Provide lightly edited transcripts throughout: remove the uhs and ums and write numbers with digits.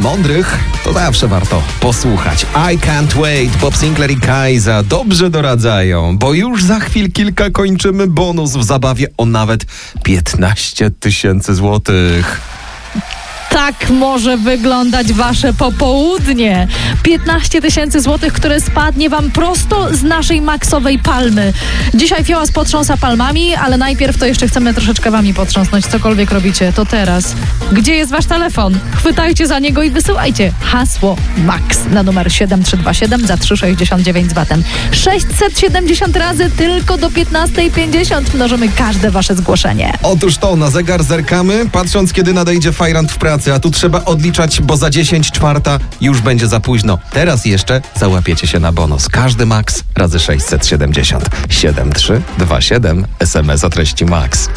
mądrych to zawsze warto posłuchać. I Can't Wait, Bob Sinclair i Kajza dobrze doradzają, bo już za kilka kończymy bonus w zabawie o nawet 15 000 złotych. Tak może wyglądać wasze popołudnie. 15 000 złotych, które spadnie wam prosto z naszej maksowej palmy. Dzisiaj Fiołas potrząsa palmami, ale najpierw to jeszcze chcemy troszeczkę wami potrząsnąć. Cokolwiek robicie, to teraz. Gdzie jest wasz telefon? Chwytajcie za niego i wysyłajcie hasło MAX na numer 7327 za 3,69 z VAT-em. 670 razy tylko do 15:50 mnożymy każde wasze zgłoszenie. Otóż to, na zegar zerkamy, patrząc kiedy nadejdzie fajrant w pracy, a tu trzeba odliczać, bo za 10:04 już będzie za późno. Teraz jeszcze załapiecie się na bonus. Każdy MAX razy 670. 7327 SMS o treści MAX.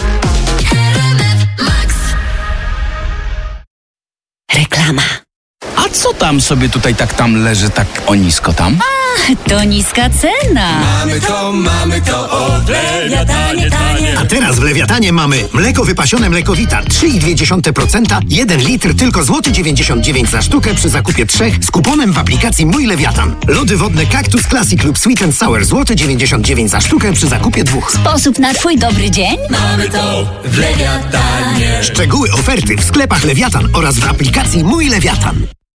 Reklama. A co tam sobie tutaj tam leży tak o nisko tam? To niska cena. Mamy to, o Lewiatanie tanie. A teraz w Lewiatanie mamy mleko wypasione Mlekowita 3,2%, 1 litr tylko złoty 99 za sztukę przy zakupie 3 z kuponem w aplikacji Mój Lewiatan. Lody wodne Cactus Classic lub Sweet and Sour złoty 99 za sztukę przy zakupie 2. Sposób na twój dobry dzień? Mamy to w Lewiatanie. Szczegóły oferty w sklepach Lewiatan oraz w aplikacji Mój Lewiatan.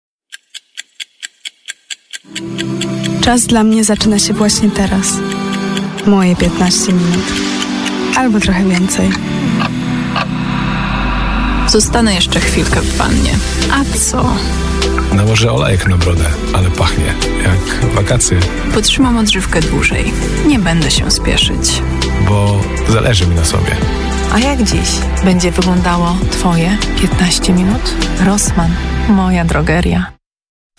Czas dla mnie zaczyna się właśnie teraz. Moje 15 minut. Albo trochę więcej. Zostanę jeszcze chwilkę w wannie. A co? Nałożę olejek na brodę, ale pachnie jak wakacje. Potrzymam odżywkę dłużej. Nie będę się spieszyć. Bo zależy mi na sobie. A jak dziś będzie wyglądało twoje 15 minut? Rossmann, moja drogeria.